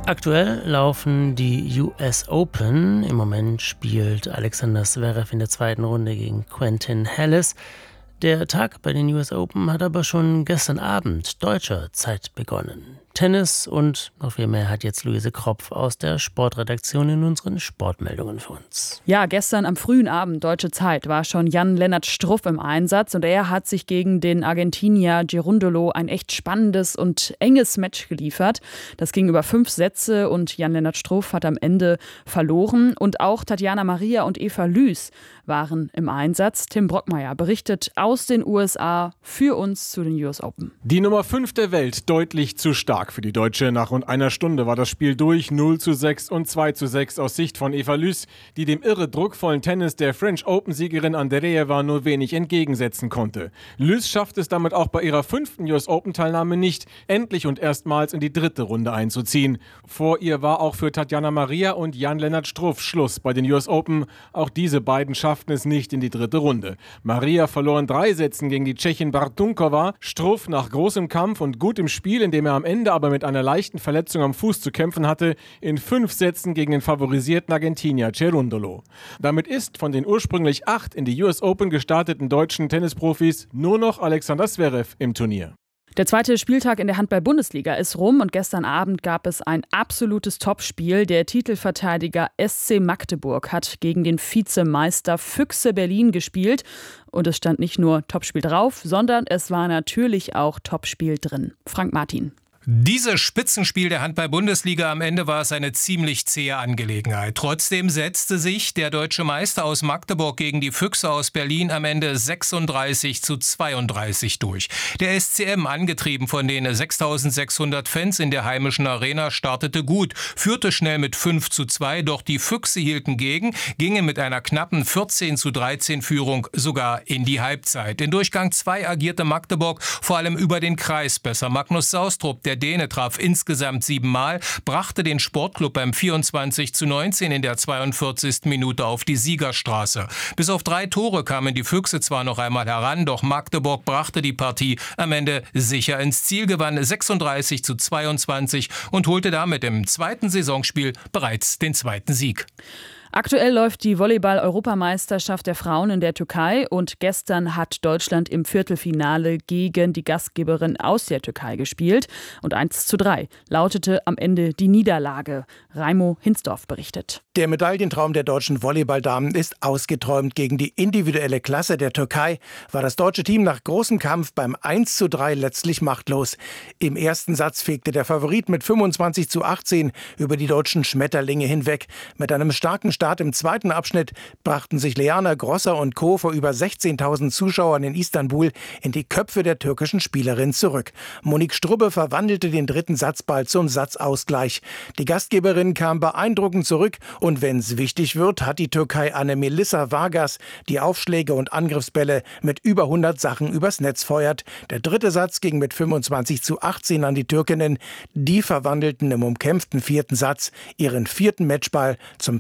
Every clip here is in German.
Aktuell laufen die US Open. Im Moment spielt Alexander Zverev in der zweiten Runde gegen Quentin Halys. Der Tag bei den US Open hat aber schon gestern Abend deutscher Zeit begonnen. Tennis und noch viel mehr hat jetzt Luise Kropf aus der Sportredaktion in unseren Sportmeldungen für uns. Ja, gestern am frühen Abend deutsche Zeit war schon Jan-Lennart Struff im Einsatz und er hat sich gegen den Argentinier Cerúndolo ein echt spannendes und enges Match geliefert. Das ging über 5 Sätze und Jan-Lennart Struff hat am Ende verloren und auch Tatjana Maria und Eva Lüß waren im Einsatz. Tim Brockmeier berichtet aus den USA für uns zu den US Open. Die Nummer 5 der Welt deutlich zu stark für die Deutsche. Nach rund einer Stunde war das Spiel durch. 0:6 und 2:6 aus Sicht von Eva Lüß, die dem irre druckvollen Tennis der French Open-Siegerin Andreeva nur wenig entgegensetzen konnte. Lüß schafft es damit auch bei ihrer 5. US Open-Teilnahme nicht, endlich und erstmals in die 3. Runde einzuziehen. Vor ihr war auch für Tatjana Maria und Jan-Lennart Struff Schluss bei den US Open. Auch diese beiden schafften es nicht in die 3. Runde. Maria verlor in 3 Sätzen gegen die Tschechin Bartunkova. Struff nach großem Kampf und gutem Spiel, in dem er am Ende aber mit einer leichten Verletzung am Fuß zu kämpfen hatte, in 5 Sätzen gegen den favorisierten Argentinier Cerúndolo. Damit ist von den ursprünglich 8 in die US Open gestarteten deutschen Tennisprofis nur noch Alexander Zverev im Turnier. Der zweite Spieltag in der Handball-Bundesliga ist rum und gestern Abend gab es ein absolutes Topspiel. Der Titelverteidiger SC Magdeburg hat gegen den Vizemeister Füchse Berlin gespielt. Und es stand nicht nur Topspiel drauf, sondern es war natürlich auch Topspiel drin. Frank Martin. Dieses Spitzenspiel der Handball-Bundesliga, am Ende war es eine ziemlich zähe Angelegenheit. Trotzdem setzte sich der deutsche Meister aus Magdeburg gegen die Füchse aus Berlin am Ende 36:32 durch. Der SCM, angetrieben von den 6.600 Fans in der heimischen Arena, startete gut, führte schnell mit 5:2, doch die Füchse hielten gegen, gingen mit einer knappen 14:13 Führung sogar in die Halbzeit. In Durchgang 2 agierte Magdeburg vor allem über den Kreis besser. Magnus Saustrup, der Däne, traf insgesamt 7 Mal, brachte den Sportclub beim 24:19 in der 42. Minute auf die Siegerstraße. Bis auf 3 Tore kamen die Füchse zwar noch einmal heran, doch Magdeburg brachte die Partie am Ende sicher ins Ziel, gewann 36:22 und holte damit im zweiten Saisonspiel bereits den 2. Sieg. Aktuell läuft die Volleyball-Europameisterschaft der Frauen in der Türkei und gestern hat Deutschland im Viertelfinale gegen die Gastgeberin aus der Türkei gespielt und 1:3 lautete am Ende die Niederlage. Raimo Hinsdorf berichtet. Der Medaillentraum der deutschen Volleyballdamen ist ausgeträumt. Gegen die individuelle Klasse der Türkei war das deutsche Team nach großem Kampf beim 1:3 letztlich machtlos. Im ersten Satz fegte der Favorit mit 25:18 über die deutschen Schmetterlinge hinweg. Mit einem starken Start im zweiten Abschnitt brachten sich Leana Grosser und Co. vor über 16.000 Zuschauern in Istanbul in die Köpfe der türkischen Spielerin zurück. Monique Strubbe verwandelte den dritten Satzball zum Satzausgleich. Die Gastgeberin kam beeindruckend zurück und wenn es wichtig wird, hat die Türkei eine Melissa Vargas, die Aufschläge und Angriffsbälle mit über 100 Sachen übers Netz feuert. Der dritte Satz ging mit 25:18 an die Türkinnen. Die verwandelten im umkämpften 4. Satz ihren 4. Matchball zum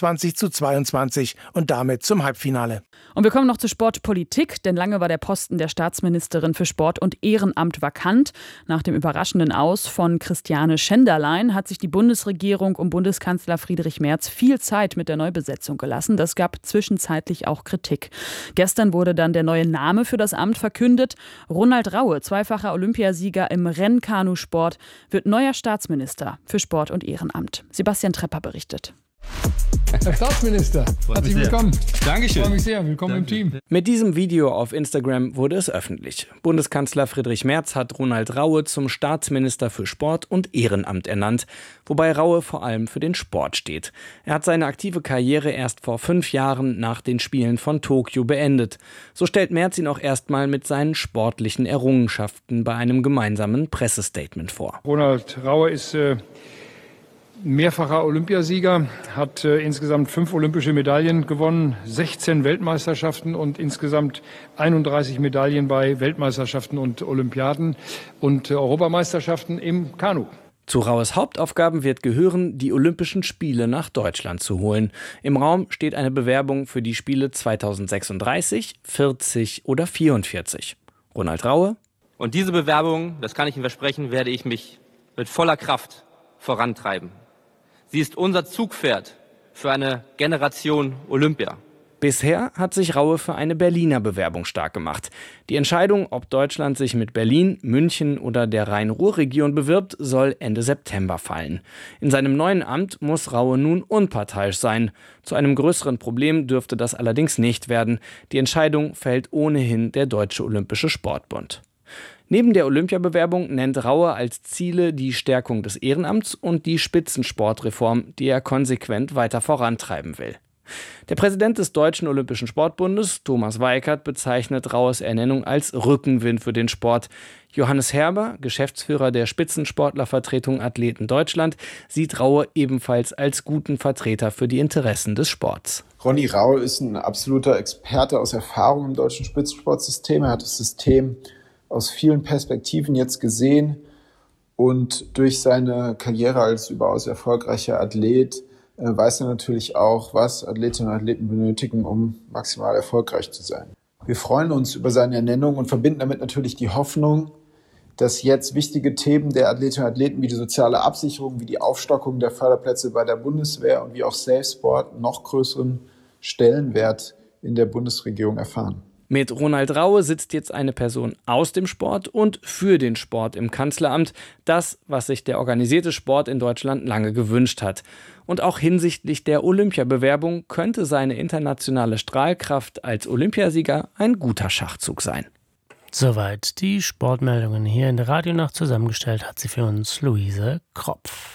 25:22 und damit zum Halbfinale. Und wir kommen noch zur Sportpolitik, denn lange war der Posten der Staatsministerin für Sport und Ehrenamt vakant. Nach dem überraschenden Aus von Christiane Schenderlein hat sich die Bundesregierung um Bundeskanzler Friedrich Merz viel Zeit mit der Neubesetzung gelassen. Das gab zwischenzeitlich auch Kritik. Gestern wurde dann der neue Name für das Amt verkündet. Ronald Raue, zweifacher Olympiasieger im Rennkanusport, wird neuer Staatsminister für Sport und Ehrenamt. Sebastian Trepper berichtet. Herr Staatsminister, herzlich willkommen. Dankeschön. Ich freue mich sehr. Willkommen im Team. Mit diesem Video auf Instagram wurde es öffentlich. Bundeskanzler Friedrich Merz hat Ronald Raue zum Staatsminister für Sport und Ehrenamt ernannt, wobei Raue vor allem für den Sport steht. Er hat seine aktive Karriere erst vor 5 Jahren nach den Spielen von Tokio beendet. So stellt Merz ihn auch erstmal mit seinen sportlichen Errungenschaften bei einem gemeinsamen Pressestatement vor. Ronald Raue ist mehrfacher Olympiasieger, hat insgesamt 5 olympische Medaillen gewonnen, 16 Weltmeisterschaften und insgesamt 31 Medaillen bei Weltmeisterschaften und Olympiaden und Europameisterschaften im Kanu. Zu Raues Hauptaufgaben wird gehören, die Olympischen Spiele nach Deutschland zu holen. Im Raum steht eine Bewerbung für die Spiele 2036, 40 oder 44. Ronald Raue. Und diese Bewerbung, das kann ich Ihnen versprechen, werde ich mich mit voller Kraft vorantreiben. Sie ist unser Zugpferd für eine Generation Olympia. Bisher hat sich Raue für eine Berliner Bewerbung stark gemacht. Die Entscheidung, ob Deutschland sich mit Berlin, München oder der Rhein-Ruhr-Region bewirbt, soll Ende September fallen. In seinem neuen Amt muss Raue nun unparteiisch sein. Zu einem größeren Problem dürfte das allerdings nicht werden. Die Entscheidung fällt ohnehin der Deutsche Olympische Sportbund. Neben der Olympiabewerbung nennt Raue als Ziele die Stärkung des Ehrenamts und die Spitzensportreform, die er konsequent weiter vorantreiben will. Der Präsident des Deutschen Olympischen Sportbundes, Thomas Weikert, bezeichnet Raues Ernennung als Rückenwind für den Sport. Johannes Herber, Geschäftsführer der Spitzensportlervertretung Athleten Deutschland, sieht Raue ebenfalls als guten Vertreter für die Interessen des Sports. Ronny Raue ist ein absoluter Experte aus Erfahrung im deutschen Spitzensportsystem. Er hat das System aus vielen Perspektiven jetzt gesehen und durch seine Karriere als überaus erfolgreicher Athlet weiß er natürlich auch, was Athletinnen und Athleten benötigen, um maximal erfolgreich zu sein. Wir freuen uns über seine Ernennung und verbinden damit natürlich die Hoffnung, dass jetzt wichtige Themen der Athletinnen und Athleten wie die soziale Absicherung, wie die Aufstockung der Förderplätze bei der Bundeswehr und wie auch Safe Sport noch größeren Stellenwert in der Bundesregierung erfahren. Mit Ronald Raue sitzt jetzt eine Person aus dem Sport und für den Sport im Kanzleramt. Das, was sich der organisierte Sport in Deutschland lange gewünscht hat. Und auch hinsichtlich der Olympiabewerbung könnte seine internationale Strahlkraft als Olympiasieger ein guter Schachzug sein. Soweit die Sportmeldungen hier in der Radionacht. Zusammengestellt hat sie für uns Luise Kropf.